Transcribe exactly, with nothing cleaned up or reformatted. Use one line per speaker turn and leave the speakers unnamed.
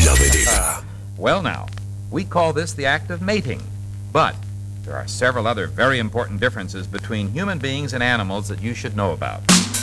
La Vereda.
Well now, we call this the act of mating, but there are several other very important differences between human beings and animals that you should know about.